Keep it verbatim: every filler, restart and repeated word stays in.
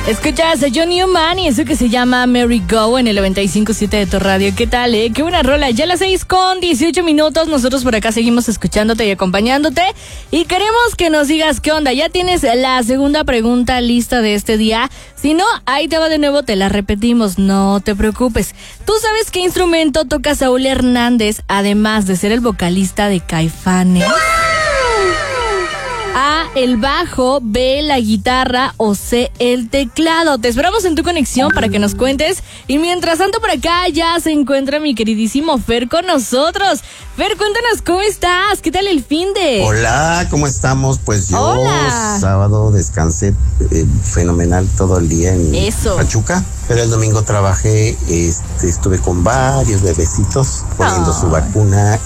Escuchas a John Newman y eso que se llama Merry Go en el noventa y cinco punto siete de tu radio. ¿Qué tal, eh? Qué buena rola. Ya a las seis con dieciocho minutos. Nosotros por acá seguimos escuchándote y acompañándote. Y queremos que nos digas qué onda. Ya tienes la segunda pregunta lista de este día. Si no, ahí te va de nuevo, te la repetimos. No te preocupes. ¿Tú sabes qué instrumento toca Saúl Hernández, además de ser el vocalista de Caifanes? A, el bajo, B, la guitarra o C, el teclado. Te esperamos en tu conexión para que nos cuentes. Y mientras tanto por acá ya se encuentra mi queridísimo Fer con nosotros. Fer, cuéntanos cómo estás, ¿qué tal el finde? Hola, ¿cómo estamos? Pues yo Hola. sábado descansé eh, fenomenal todo el día en Eso. Pachuca, pero el domingo trabajé, este, estuve con varios bebecitos poniendo Oh. su vacuna